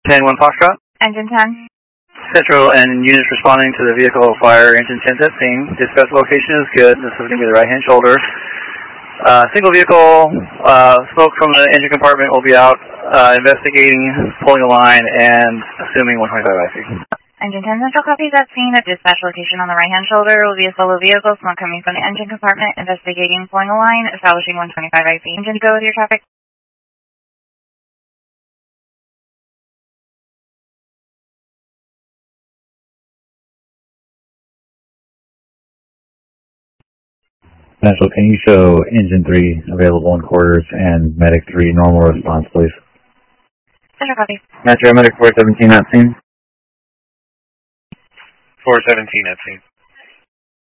10-1 Foxtrot. Engine 10. Central and units responding to the vehicle fire. Engine 10's at scene. Dispatch location is good. This is going to be the right-hand shoulder. Single vehicle, smoke from the engine compartment will be out, investigating, pulling a line, and assuming 125 IC. Engine 10 Central copies at scene. At dispatch location on the right-hand shoulder will be a solo vehicle, smoke coming from the engine compartment, investigating, pulling a line, establishing 125 IC. Engine, go with your traffic. Central, can you show Engine 3 available in quarters and Medic 3 normal response, please? Central copy. Metro Medic 417 at scene. 417 at scene.